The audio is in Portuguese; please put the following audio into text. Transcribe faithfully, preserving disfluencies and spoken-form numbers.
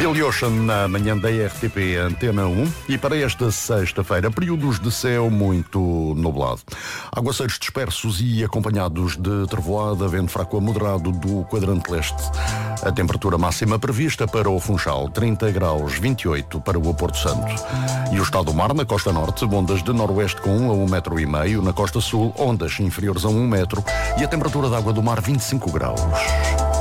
Billy Ocean na manhã da R T P Antena um e para esta sexta-feira, períodos de céu muito nublado. Aguaceiros dispersos e acompanhados de trevoada, vento fraco a moderado do quadrante leste. A temperatura máxima prevista para o Funchal, trinta graus, vinte e oito para o Porto Santo. E o estado do mar, na costa norte, ondas de noroeste com um a um metro e meio, na costa sul, ondas inferiores a um metro e a temperatura da água do mar, vinte e cinco graus.